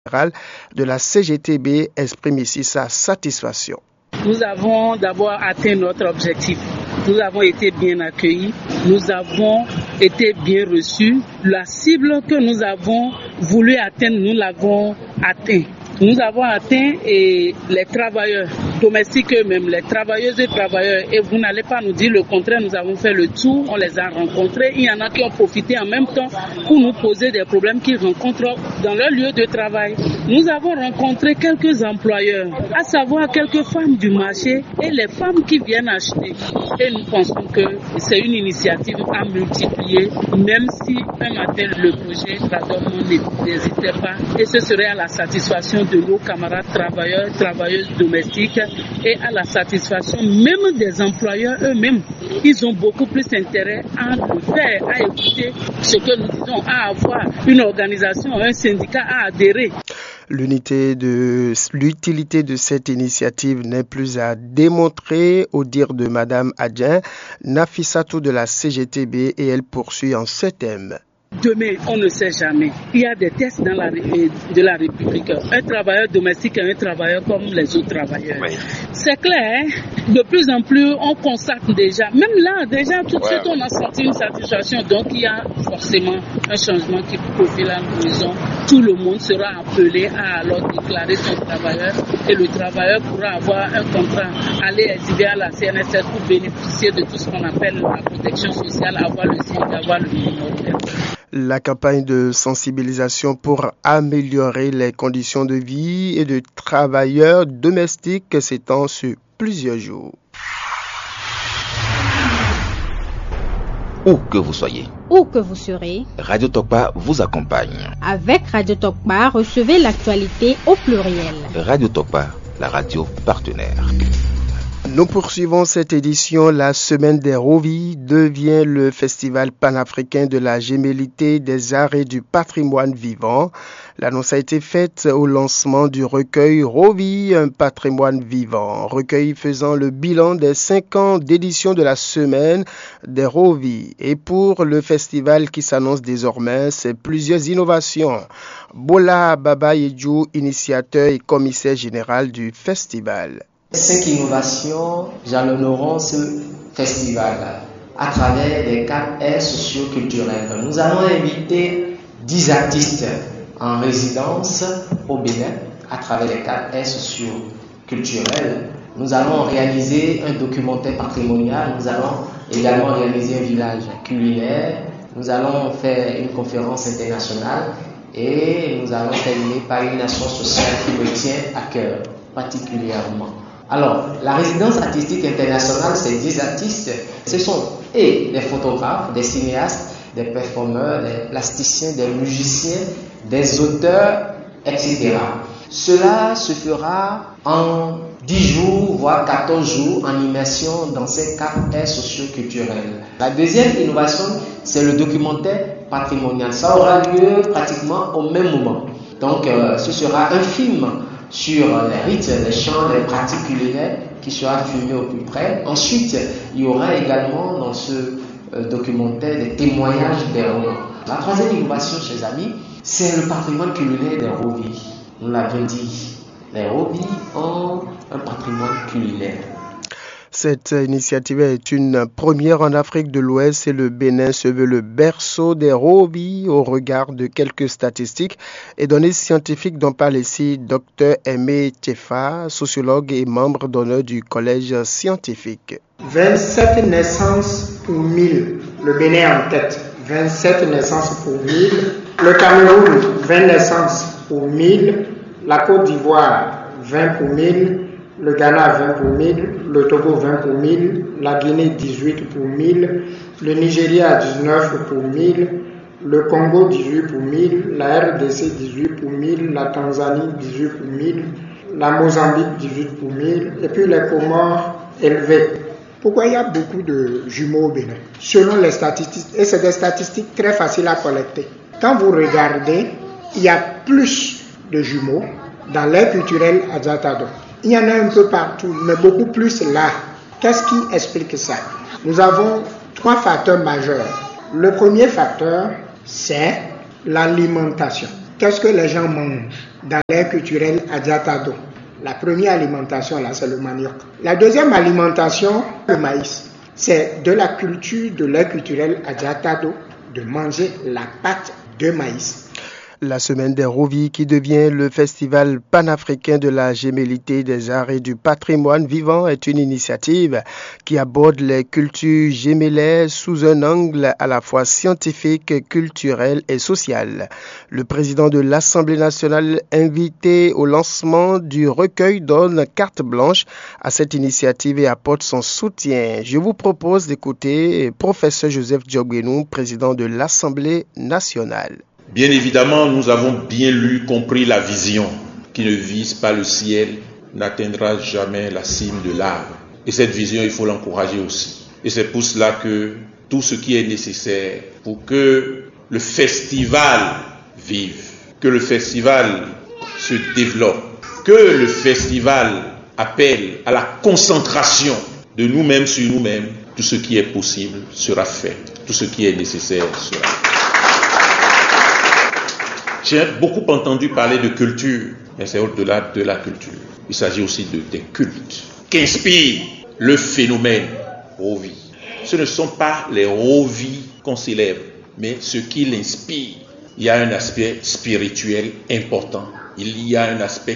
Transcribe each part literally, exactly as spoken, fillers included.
général de la C G T B exprime ici sa satisfaction. Nous avons d'abord atteint notre objectif. Nous avons été bien accueillis, nous avons été bien reçus. La cible que nous avons voulu atteindre, nous l'avons atteint. Nous avons atteint et les travailleurs domestiques eux-mêmes, les travailleuses et travailleurs. Et vous n'allez pas nous dire le contraire, nous avons fait le tour, on les a rencontrés. Il y en a qui ont profité en même temps pour nous poser des problèmes qu'ils rencontrent dans leur lieu de travail. Nous avons rencontré quelques employeurs, à savoir quelques femmes du marché et les femmes qui viennent acheter. Et nous pensons que c'est une initiative à multiplier, même si un matin le projet Tradomon n'hésitait pas. Et ce serait à la satisfaction de nos camarades travailleurs, travailleuses domestiques et à la satisfaction même des employeurs eux-mêmes. Ils ont beaucoup plus intérêt à le faire, à écouter ce que nous disons, à avoir une organisation, un syndicat à adhérer. L'unité de, l'utilité de cette initiative n'est plus à démontrer, au dire de Madame Adjen Nafissatou de la C G T B, et elle poursuit en ce thème. Demain, on ne sait jamais. Il y a des tests dans la, de la République. Un travailleur domestique est un travailleur comme les autres travailleurs. Oui. C'est clair, de plus en plus, on constate déjà. Même là, déjà, tout de ouais. suite, on a senti une satisfaction. Donc, il y a forcément un changement qui profile à l'horizon. Tout le monde sera appelé à alors déclarer son travailleur et le travailleur pourra avoir un contrat, aller étudier à la C N S S pour bénéficier de tout ce qu'on appelle la protection sociale, avoir le signe, avoir le minimum. La campagne de sensibilisation pour améliorer les conditions de vie et de travailleurs domestiques s'étend sur plusieurs jours. Où que vous soyez, où que vous serez, Radio Tokpa vous accompagne. Avec Radio Tokpa, recevez l'actualité au pluriel. Radio Tokpa, la radio partenaire. Nous poursuivons cette édition. La Semaine des Rovis devient le festival panafricain de la gémellité, des arts et du patrimoine vivant. L'annonce a été faite au lancement du recueil Rovis, un patrimoine vivant. Recueil faisant le bilan des cinq ans d'édition de la Semaine des Rovis. Et pour le festival qui s'annonce désormais, c'est plusieurs innovations. Bola Baba Yedjou, initiateur et commissaire général du festival. Cinq innovations jalonneront ce festival à travers des quatre aires socio-culturelles. Nous allons inviter dix artistes en résidence au Bénin à travers les quatre aires socio-culturelles. Nous allons réaliser un documentaire patrimonial. Nous allons également réaliser un village culinaire. Nous allons faire une conférence internationale et nous allons terminer par une action sociale qui me tient à cœur particulièrement. Alors, la résidence artistique internationale, ces dix artistes, ce sont et des photographes, des cinéastes, des performeurs, des plasticiens, des musiciens, des auteurs, et cetera. Cela se fera en dix jours, voire quatorze jours, en immersion dans ces quatre aires socio-culturelles. La deuxième innovation, c'est le documentaire patrimonial. Ça aura lieu pratiquement au même moment. Donc, euh, ce sera un film sur les rites, les chants, les pratiques culinaires qui sera filmé au plus près. Ensuite, il y aura également dans ce euh, documentaire des témoignages des Rovis. La troisième innovation, chers amis, c'est le patrimoine culinaire des Rovis. Nous l'avions dit, les Rovis ont un patrimoine culinaire. Cette initiative est une première en Afrique de l'Ouest et le Bénin se veut le berceau des Rovis au regard de quelques statistiques et données scientifiques dont parle ici Dr Aimé Tchefa, sociologue et membre d'honneur du collège scientifique. vingt-sept naissances pour mille, le Bénin en tête, vingt-sept naissances pour mille, le Cameroun vingt naissances pour mille, la Côte d'Ivoire vingt pour mille, le Ghana vingt pour mille, le Togo vingt pour mille, la Guinée dix-huit pour mille, le Nigeria dix-neuf pour mille, le Congo dix-huit pour mille, la R D C dix-huit pour mille, la Tanzanie dix-huit pour mille, la Mozambique dix-huit pour mille, et puis les Comores élevés. Pourquoi il y a beaucoup de jumeaux au Bénin? Selon les statistiques, et c'est des statistiques très faciles à collecter. Quand vous regardez, il y a plus de jumeaux dans l'aire culturelle à Djatado. Il y en a un peu partout, mais beaucoup plus là. Qu'est-ce qui explique ça? Nous avons trois facteurs majeurs. Le premier facteur, c'est l'alimentation. Qu'est-ce que les gens mangent? dans l'ère culturelle Adjatado. La première alimentation, là, c'est le manioc. La deuxième alimentation, le maïs. C'est de la culture, de l'ère culturelle Adjatado, de manger la pâte de maïs. La semaine des Rovis qui devient le festival panafricain de la gémellité des arts et du patrimoine vivant est une initiative qui aborde les cultures gémellaires sous un angle à la fois scientifique, culturel et social. Le président de l'Assemblée nationale invité au lancement du recueil donne carte blanche à cette initiative et apporte son soutien. Je vous propose d'écouter professeur Joseph Diogbenou, président de l'Assemblée nationale. Bien évidemment, nous avons bien lu, compris la vision qui ne vise pas le ciel, n'atteindra jamais la cime de l'arbre. Et cette vision, il faut l'encourager aussi. Et c'est pour cela que tout ce qui est nécessaire pour que le festival vive, que le festival se développe, que le festival appelle à la concentration de nous-mêmes sur nous-mêmes, tout ce qui est possible sera fait, tout ce qui est nécessaire sera fait. J'ai beaucoup entendu parler de culture, mais c'est au-delà de la culture. Il s'agit aussi de, des cultes qu'inspire le phénomène Rovi. Ce ne sont pas les Rovi qu'on célèbre, mais ce qui l'inspire. Il y a un aspect spirituel important. Il y a un aspect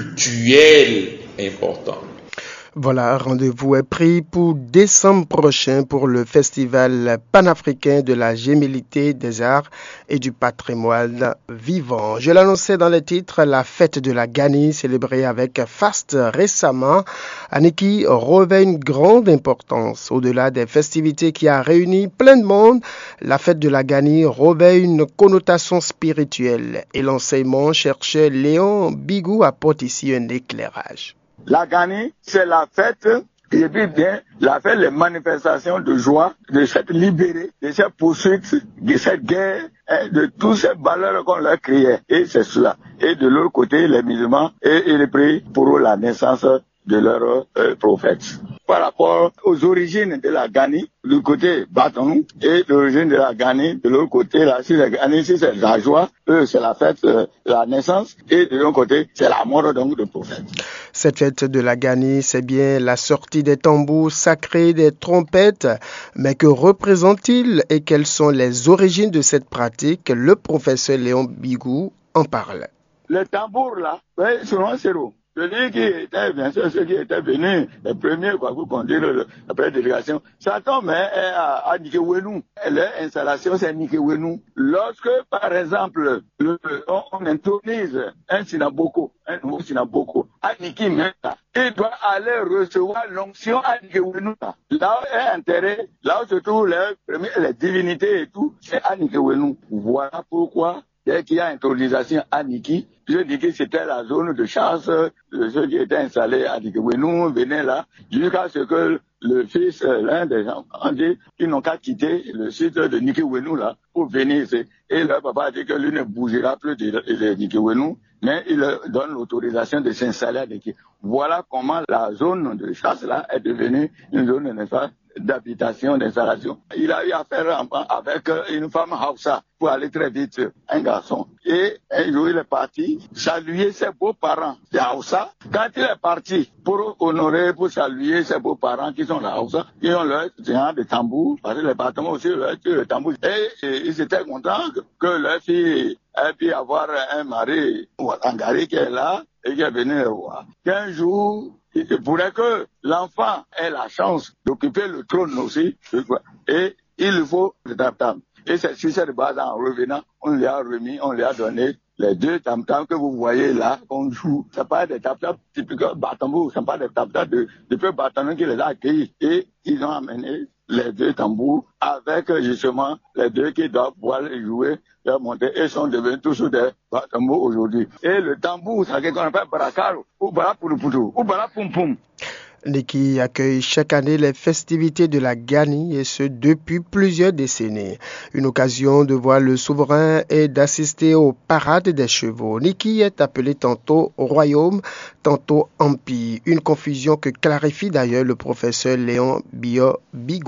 culturel important. Voilà, rendez-vous est pris pour décembre prochain pour le festival panafricain de la gémellité des arts et du patrimoine vivant. Je l'annonçais dans les titres, la fête de la Gani célébrée avec faste récemment, Aniki revêt une grande importance. Au-delà des festivités qui a réuni plein de monde, la fête de la Gani revêt une connotation spirituelle et l'enseignement chercheur Léon Bigou apporte ici un éclairage. La Gani, c'est la fête, et puis bien, la fête, les manifestations de joie, de cette libérée, de cette poursuite, de cette guerre, hein, de toutes ces valeurs qu'on leur criait. Et c'est cela. Et de l'autre côté, les musulmans, et ils prient pour la naissance de leur euh, prophète. Par rapport aux origines de la Gani, du côté Bâton, et l'origine de la Gani, de l'autre côté, la si la Gani, si c'est la joie, eux, c'est la fête, euh, la naissance, et de l'autre côté, c'est la mort donc du prophète. Cette fête de la Gani, c'est bien la sortie des tambours sacrés, des trompettes, mais que représente-t-il et quelles sont les origines de cette pratique? Le professeur Léon Bigou en parle. Les tambours là, oui, selon Céro. Celui qui était, bien sûr, ceux qui étaient venus, les premiers, quoi, pour conduire le, la première délégation, ça tombe, hein, à, à Nikewenu. Leur installation, c'est Nikewenu. Lorsque, par exemple, le, on, on intronise un synaboko, un nouveau synaboko, à Niki Menta, il doit aller recevoir l'onction à Nikewenu. Là où est enterré, là où se trouvent les, les divinités et tout, c'est à Nikewenu. Voilà pourquoi, dès qu'il y a intronisation à Niki, je dis que c'était la zone de chasse de ceux qui étaient installés à Nikewenu, venaient là, jusqu'à ce que le fils, l'un des gens, a dit qu'ils n'ont qu'à quitter le site de Nikewenu là, pour venir ici. Et leur papa a dit que lui ne bougera plus de, de Nikewenu, mais il leur donne l'autorisation de s'installer à Niki. Voilà comment la zone de chasse là est devenue une zone, n'est-ce pas, d'habitation, d'installation. Il a eu affaire avec une femme Hausa pour aller très vite, un garçon. Et un jour, il est parti saluer ses beaux-parents. C'est Hausa. Quand il est parti pour honorer, pour saluer ses beaux-parents qui sont là Hausa, ils ont leur genre de tambour, parce que les bâtiments aussi leur le tambour. Et, et ils étaient contents que leur fille ait pu avoir un mari, Ouattangari, qui est là, et qui est venu le voir. Qu'un jour, il se pourrait que l'enfant ait la chance d'occuper le trône aussi, et il faut le tam-tam. Et c'est sur cette base, en revenant, on lui a remis, on lui a donné les deux tam-tams que vous voyez là, qu'on joue. C'est pas des tam-tams typiques Batambo, c'est pas des tam-tams de, de peu Batambo qui les a accueillis. Et ils ont amené les deux tambours avec justement les deux qui doivent pouvoir les jouer, leur monter, et sont devenus tous des Batambo aujourd'hui. Et le tambour, c'est ce qu'on appelle Barakaro, ou Barapuruputu, ou Barapumpum. Niki accueille chaque année les festivités de la Gani et ce depuis plusieurs décennies. Une occasion de voir le souverain et d'assister aux parades des chevaux. Niki est appelé tantôt royaume, tantôt empire. Une confusion que clarifie d'ailleurs le professeur Léon Bigou.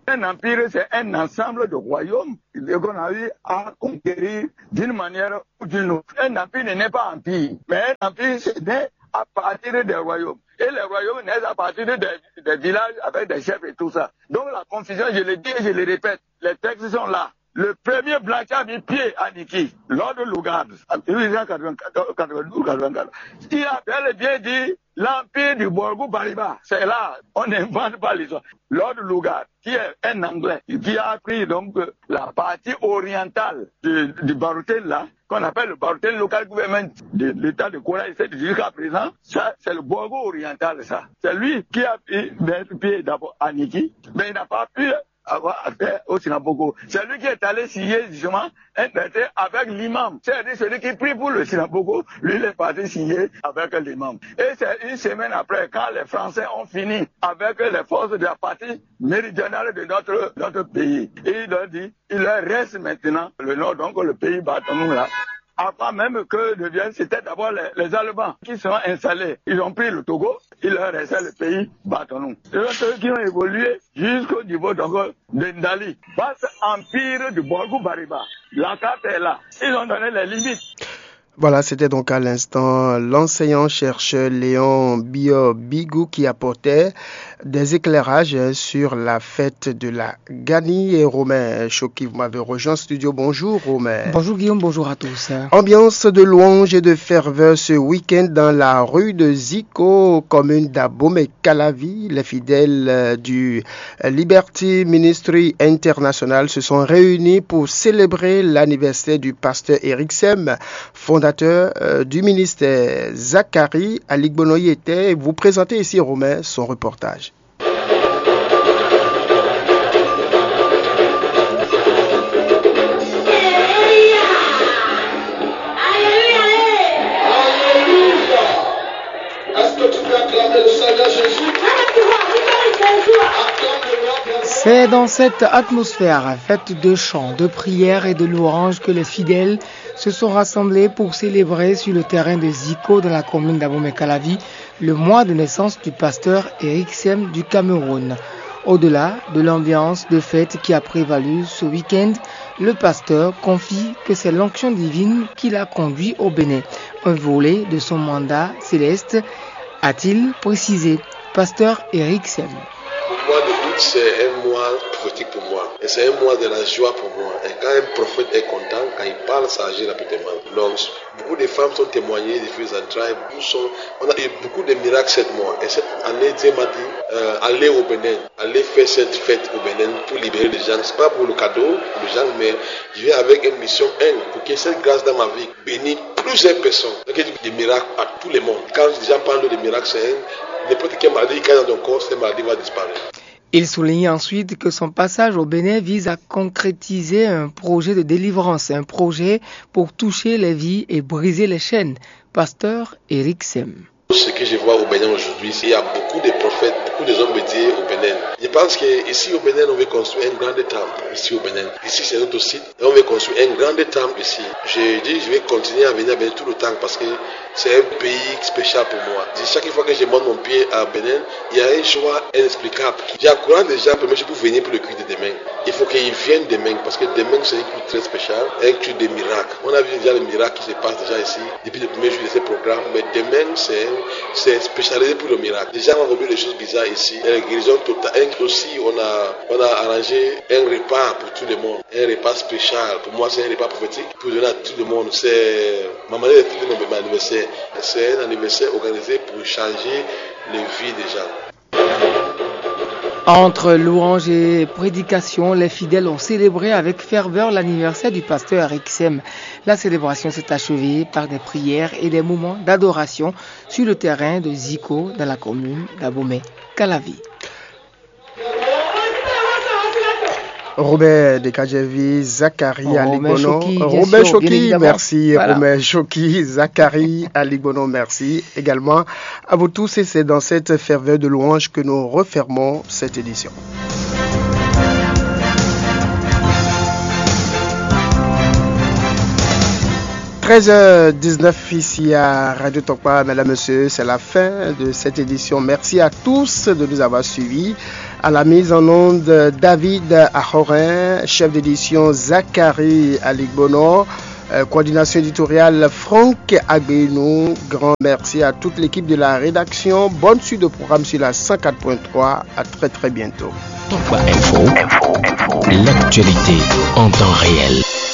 Un empire, c'est un ensemble de royaumes qu'on a eu à conquérir d'une manière ou d'une autre. Un empire n'est pas un empire, mais un empire, c'est né à partir des royaumes. Et les royaumes naissent à partir des, des villages avec des chefs et tout ça. Donc la confusion, je le dis et je le répète, les textes sont là. Le premier blanc qui a mis pied à Niki, Lord Lugard, en mille huit cent quatre-vingt-douze quatre-vingt-quatre, il a bel et bien dit l'empire du Borgo Bariba. C'est là, on n'invente pas l'histoire. Lord Lugard, qui est un Anglais, qui a pris donc la partie orientale du, du Barouten là, qu'on appelle le Barouten Local Government de l'État de Corée jusqu'à présent, ça, c'est le Borgo oriental, ça. C'est lui qui a pris pied d'abord à Niki, mais il n'a pas pu avoir affaire au Sinapoko. C'est lui qui est allé signer justement un traité avec l'imam. C'est-à-dire celui qui prie pour le Sinapoko, lui il est parti signer avec l'imam. Et c'est une semaine après, quand les Français ont fini avec les forces de la partie méridionale de notre, notre pays, et il leur dit, il leur reste maintenant le nord, donc le pays Batanou là. Avant même que deviennent, c'était d'abord les, les Allemands qui sont installés. Ils ont pris le Togo, il leur restait le pays Batanou. C'est eux qui ont évolué jusqu'au niveau donc, de Ndali. Basse empire du Borgo Bariba. La carte est là. Ils ont donné les limites. Voilà, c'était donc à l'instant l'enseignant-chercheur Léon Bio-Bigou qui apportait des éclairages sur la fête de la Gani. Et Romain Choki, vous m'avez rejoint en studio. Bonjour Romain. Bonjour Guillaume, bonjour à tous. Ambiance de louange et de ferveur ce week-end dans la rue de Zico, commune d'Abomey-Calavi. Les fidèles du Liberty Ministry International se sont réunis pour célébrer l'anniversaire du pasteur Eric Sem, fondateur euh, du ministère. Zachary Aligbonoye était. Vous présentez ici, Romain, son reportage. C'est dans cette atmosphère faite de chants, de prières et de louanges que les fidèles se sont rassemblés pour célébrer sur le terrain de Zico dans la commune d'Abomey-Calavi le mois de naissance du pasteur Eric Sem du Cameroun. Au-delà de l'ambiance de fête qui a prévalu ce week-end, le pasteur confie que c'est l'onction divine qui l'a conduit au Bénin, un volet de son mandat céleste, a-t-il précisé. Pasteur Eric Sem. Le mois de août, c'est un mois prophétique pour moi. Et c'est un mois de la joie pour moi. Et quand un prophète est content, quand il parle, ça agit rapidement. Donc, beaucoup de femmes sont témoignées des filles entrailles. On a eu beaucoup de miracles cette mois. Et cette année, Dieu m'a dit, euh, allez au Bénin, allez faire cette fête au Bénin pour libérer les gens. C'est pas pour le cadeau, pour les gens, mais je viens avec une mission un, pour que cette grâce dans ma vie bénisse plusieurs personnes. Donc, il y a des miracles à tous les mondes. Quand les gens parlent de miracles, c'est un. N'importe quelle maladie qui est dans ton corps, cette maladie va disparaître. Il souligne ensuite que son passage au Bénin vise à concrétiser un projet de délivrance, un projet pour toucher les vies et briser les chaînes. Pasteur Eric Sem. Ce que je vois au Bénin aujourd'hui, c'est qu'il y a beaucoup de prophètes, beaucoup de hommes métiers au Bénin. Je pense qu'ici au Bénin, on veut construire un grand temple. Ici au Bénin. Ici, c'est notre site. Et on veut construire un grand temple ici. Je dis, je vais continuer à venir à Bénin tout le temps parce que c'est un pays spécial pour moi. Chaque fois que je monte mon pied à Bénin, il y a une joie inexplicable. J'encourage les gens, premièrement, pour venir pour le culte de demain. Il faut qu'ils viennent demain parce que demain, c'est un culte très spécial, un culte des miracles. On a vu déjà les miracles qui se passent déjà ici depuis le premier jour de ce programme, mais demain, c'est c'est spécialisé pour le miracle. Les gens ont vu des choses bizarres ici. La guérison totale. Aussi, on a, on a arrangé un repas pour tout le monde. Un repas spécial. Pour moi, c'est un repas prophétique pour donner à tout le monde. C'est ma manière de fêter mon anniversaire. C'est un anniversaire organisé pour changer les vies des gens. Entre louanges et prédications, les fidèles ont célébré avec ferveur l'anniversaire du pasteur Eric Sem. La célébration s'est achevée par des prières et des moments d'adoration sur le terrain de Zico dans la commune d'Abomey-Calavi. Robert Dekajevi, Zachary Aligbono. Robert Choki, merci. Voilà. Robert Choki, Zachary Aligbono, merci. Également à vous tous, et c'est dans cette ferveur de louange que nous refermons cette édition. treize heures dix-neuf ici à Radio Tokpa. Mesdames, Messieurs, c'est la fin de cette édition. Merci à tous de nous avoir suivis. À la mise en onde, David Ahorin, chef d'édition Zachary Aligbono, euh, coordination éditoriale Franck Agbenou. Grand merci à toute l'équipe de la rédaction. Bonne suite de programme sur la cent quatre point trois. À très très bientôt. Tokpa Info, Info, Info. L'actualité en temps réel.